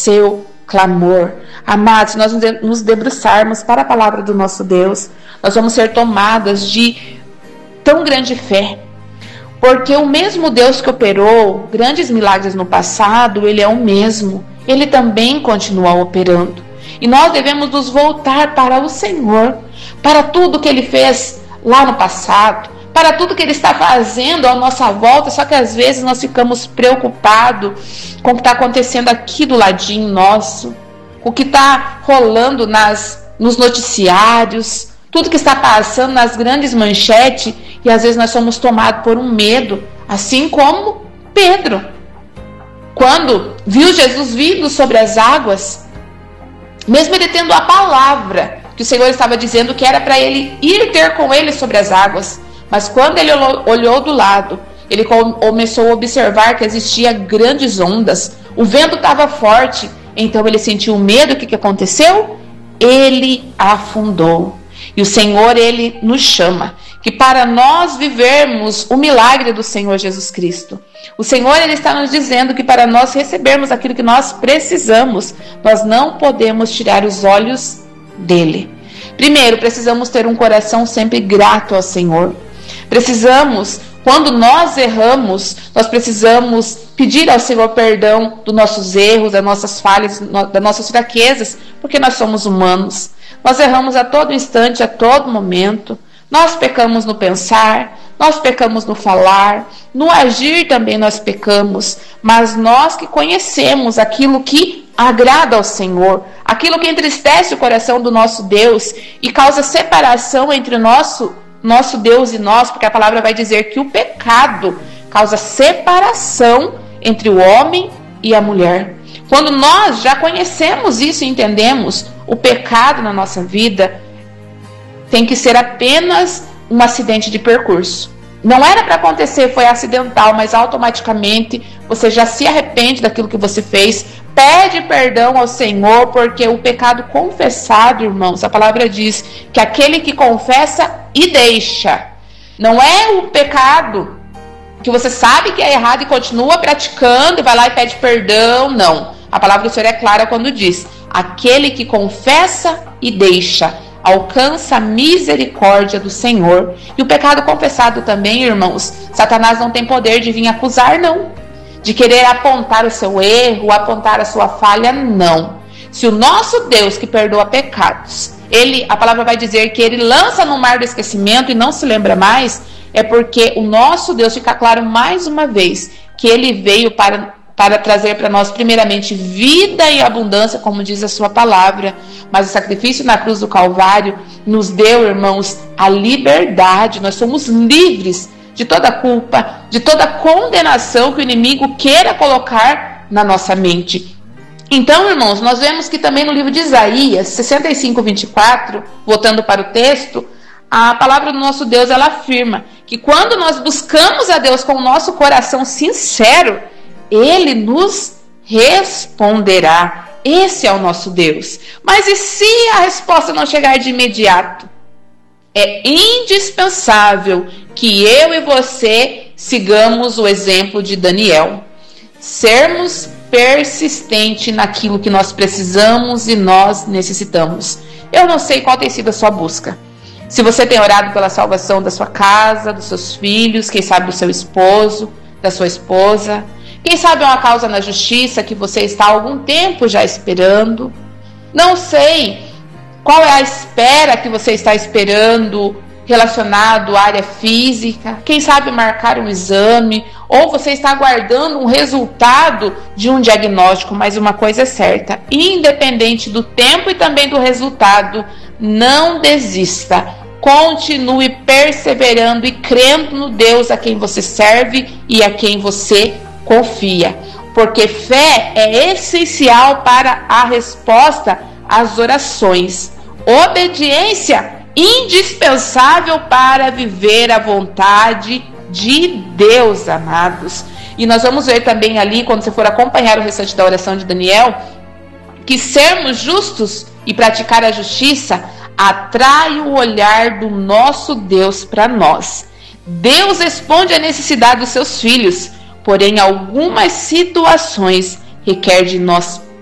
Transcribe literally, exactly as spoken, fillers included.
seu clamor. Amados, se nós nos debruçarmos para a palavra do nosso Deus, nós vamos ser tomadas de tão grande fé, porque o mesmo Deus que operou grandes milagres no passado, Ele é o mesmo, Ele também continua operando, e nós devemos nos voltar para o Senhor, para tudo que Ele fez lá no passado, para tudo que Ele está fazendo à nossa volta. Só que às vezes nós ficamos preocupados com o que está acontecendo aqui do ladinho nosso, o que está rolando nas, nos noticiários, tudo que está passando nas grandes manchetes, e às vezes nós somos tomados por um medo, assim como Pedro, quando viu Jesus vindo sobre as águas, mesmo ele tendo a palavra que o Senhor estava dizendo que era para ele ir ter com ele sobre as águas, mas quando ele olhou do lado, ele começou a observar que existia grandes ondas, o vento estava forte, então ele sentiu medo. O que, que aconteceu? Ele afundou. E o Senhor, Ele nos chama, que para nós vivermos o milagre do Senhor Jesus Cristo, o Senhor, Ele está nos dizendo que para nós recebermos aquilo que nós precisamos, nós não podemos tirar os olhos dEle. Primeiro, precisamos ter um coração sempre grato ao Senhor. Precisamos, quando nós erramos, nós precisamos pedir ao Senhor perdão dos nossos erros, das nossas falhas, das nossas fraquezas, porque nós somos humanos. Nós erramos a todo instante, a todo momento. Nós pecamos no pensar, nós pecamos no falar, no agir também nós pecamos. Mas nós que conhecemos aquilo que agrada ao Senhor, aquilo que entristece o coração do nosso Deus e causa separação entre o nosso, nosso Deus e nós, porque a palavra vai dizer que o pecado causa separação entre o homem e a mulher. Quando nós já conhecemos isso e entendemos o pecado na nossa vida, tem que ser apenas um acidente de percurso. Não era para acontecer, foi acidental, mas automaticamente você já se arrepende daquilo que você fez, pede perdão ao Senhor, porque o pecado confessado, irmãos, a palavra diz que aquele que confessa e deixa, não é o pecado que você sabe que é errado e continua praticando e vai lá e pede perdão, não. A palavra do Senhor é clara quando diz: aquele que confessa e deixa alcança a misericórdia do Senhor. E o pecado confessado também, irmãos, Satanás não tem poder de vir acusar, não. De querer apontar o seu erro, apontar a sua falha, não. Se o nosso Deus que perdoa pecados, ele, a palavra vai dizer que ele lança no mar do esquecimento e não se lembra mais, é porque o nosso Deus, fica claro mais uma vez, que ele veio para... para trazer para nós primeiramente vida e abundância, como diz a sua palavra, mas o sacrifício na cruz do Calvário nos deu, irmãos, a liberdade. Nós somos livres de toda culpa, de toda condenação que o inimigo queira colocar na nossa mente. Então, irmãos, nós vemos que também no livro de Isaías sessenta e cinco, vinte e quatro, voltando para o texto, a palavra do nosso Deus, ela afirma que quando nós buscamos a Deus com o nosso coração sincero, Ele nos responderá. Esse é o nosso Deus. Mas e se a resposta não chegar de imediato? É indispensável que eu e você sigamos o exemplo de Daniel. Sermos persistentes naquilo que nós precisamos e nós necessitamos. Eu não sei qual tem sido a sua busca. Se você tem orado pela salvação da sua casa, dos seus filhos, quem sabe do seu esposo, da sua esposa. Quem sabe é uma causa na justiça que você está há algum tempo já esperando. Não sei qual é a espera que você está esperando relacionado à área física. Quem sabe marcar um exame, ou você está aguardando um resultado de um diagnóstico. Mas uma coisa é certa, independente do tempo e também do resultado, não desista. Continue perseverando e crendo no Deus a quem você serve e a quem você confia, porque fé é essencial para a resposta às orações. Obediência indispensável para viver a vontade de Deus, amados. E nós vamos ver também ali, quando você for acompanhar o restante da oração de Daniel, que sermos justos e praticar a justiça atrai o olhar do nosso Deus para nós. Deus responde à necessidade dos seus filhos, porém algumas situações requer de nós